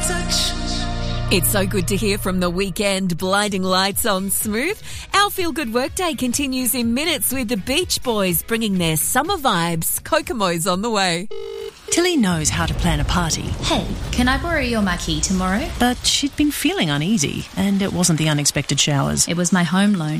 It's so good to hear from The Weekend. Blinding Lights on Smooth. Our Feel Good Workday continues in minutes with the Beach Boys bringing their summer vibes. Kokomo's on the way. Tilly knows how to plan a party. Hey, can I borrow your marquee tomorrow? But she'd been feeling uneasy, and it wasn't the unexpected showers. It was my home loan.